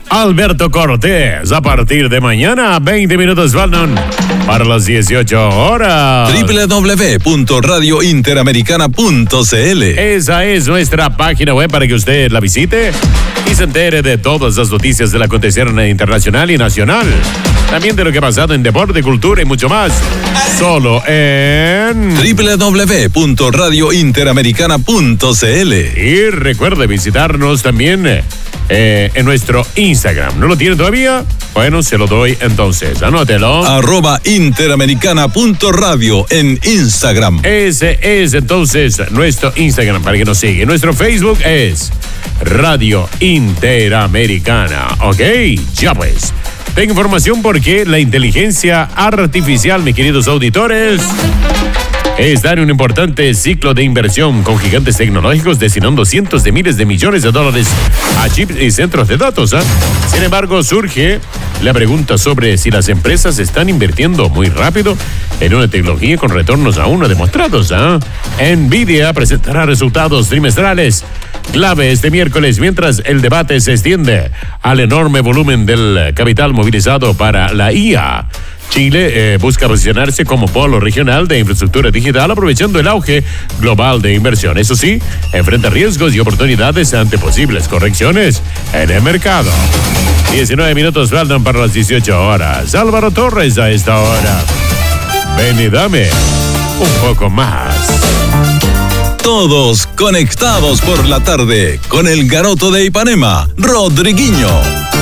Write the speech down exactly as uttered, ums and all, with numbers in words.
Alberto Cortés. A partir de mañana, veinte minutos faltan para las dieciocho horas. doble u doble u doble u punto radio interamericana punto c l. Esa es nuestra página web para que usted la visite y se entere de todas las noticias del acontecer internacional y nacional. También de lo que ha pasado en deporte, cultura y mucho más. Solo en doble u doble u doble u punto radio interamericana punto c l. Y recuerde visitarnos también eh, en nuestro Instagram. ¿No lo tiene todavía? Bueno, se lo doy entonces. Anótelo. Arroba interamericana punto radio en Instagram. Ese es entonces nuestro Instagram para que nos siga. Nuestro Facebook es Radio Interamericana. Ok, ya pues. Tengo información porque la inteligencia artificial, mis queridos auditores, está en un importante ciclo de inversión con gigantes tecnológicos destinando cientos de miles de millones de dólares a chips y centros de datos. ¿eh? Sin embargo, surge la pregunta sobre si las empresas están invirtiendo muy rápido en una tecnología con retornos aún no demostrados. ¿eh? Nvidia presentará resultados trimestrales clave este miércoles mientras el debate se extiende al enorme volumen del capital movilizado para la I A. Chile eh, busca posicionarse como polo regional de infraestructura digital aprovechando el auge global de inversión. Eso sí, enfrenta riesgos y oportunidades ante posibles correcciones en el mercado. diecinueve minutos faltan para las dieciocho horas. Álvaro Torres a esta hora. Ven y dame un poco más. Todos conectados por la tarde con el garoto de Ipanema, Rodriguinho.